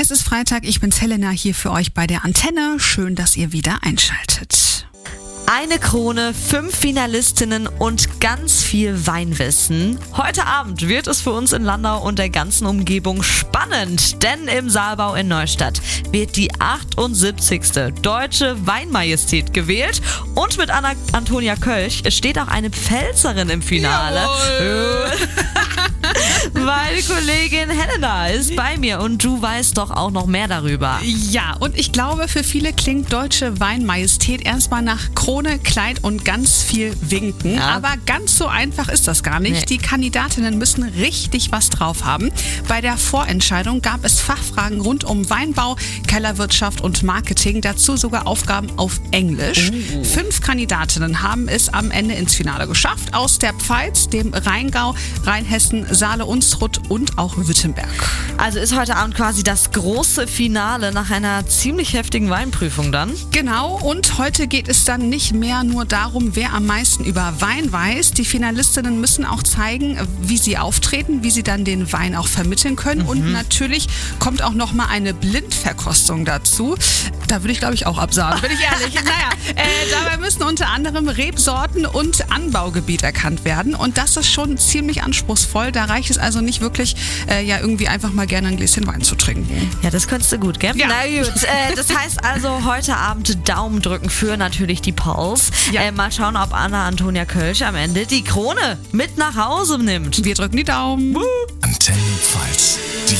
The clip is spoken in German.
Es ist Freitag, ich bin's Helena hier für euch bei der Antenne. Schön, dass ihr wieder einschaltet. Eine Krone, 5 Finalistinnen und ganz viel Weinwissen. Heute Abend wird es für uns in Landau und der ganzen Umgebung spannend, denn im Saalbau in Neustadt wird die 78. Deutsche Weinmajestät gewählt und mit Antonia Kölch steht auch eine Pfälzerin im Finale. Meine Kollegin Helena ist bei mir und du weißt doch auch noch mehr darüber. Ja, und ich glaube, für viele klingt Deutsche Weinmajestät erstmal nach Krone, Kleid und ganz viel Winken. Ja. Aber ganz so einfach ist das gar nicht. Nee. Die Kandidatinnen müssen richtig was drauf haben. Bei der Vorentscheidung gab es Fachfragen rund um Weinbau, Kellerwirtschaft und Marketing. Dazu sogar Aufgaben auf Englisch. 5 Kandidatinnen haben es am Ende ins Finale geschafft. Aus der Pfalz, dem Rheingau, Rheinhessen, Saale, Unstrut und auch Württemberg. Also ist heute Abend quasi das große Finale nach einer ziemlich heftigen Weinprüfung dann? Genau, und heute geht es dann nicht mehr nur darum, wer am meisten über Wein weiß. Die Finalistinnen müssen auch zeigen, wie sie auftreten, wie sie dann den Wein auch vermitteln können. Und natürlich kommt auch noch mal eine Blindverkostung dazu. Da würde ich, glaube ich, auch absagen, bin ich ehrlich. Dabei müssen unter anderem Rebsorten und Anbaugebiet erkannt werden. Und das ist schon ziemlich anspruchsvoll. Da reicht es also nicht wirklich, irgendwie einfach mal gerne ein Gläschen Wein zu trinken. Ja, das könntest du gut, gell? Ja. Na gut, das heißt also heute Abend Daumen drücken für natürlich die Pulse. Ja. Mal schauen, ob Antonia Kölch am Ende die Krone mit nach Hause nimmt. Wir drücken die Daumen. Antenne Pfalz.